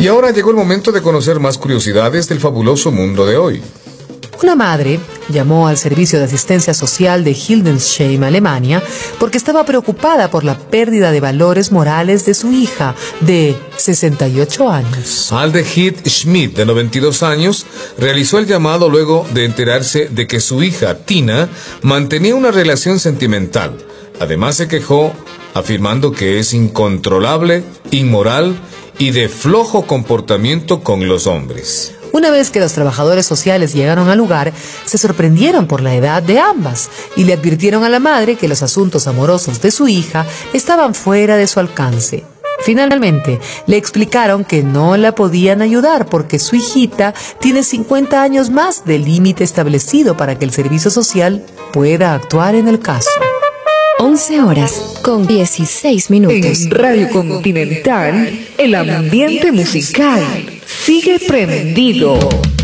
Y ahora llegó el momento de conocer más curiosidades del fabuloso mundo de hoy. Una madre llamó al servicio de asistencia social de Hildesheim, Alemania, porque estaba preocupada por la pérdida de valores morales de su hija de 68 años. Aldehid Schmidt, de 92 años, realizó el llamado luego de enterarse de que su hija, Tina, mantenía una relación sentimental. Además se quejó, afirmando que es incontrolable, inmoral y de flojo comportamiento con los hombres. Una vez que los trabajadores sociales llegaron al lugar, se sorprendieron por la edad de ambas y le advirtieron a la madre que los asuntos amorosos de su hija estaban fuera de su alcance. Finalmente, le explicaron que no la podían ayudar porque su hijita tiene 50 años más del límite establecido para que el servicio social pueda actuar en el caso. 11:16. En Radio Continental, el ambiente musical sigue prendido.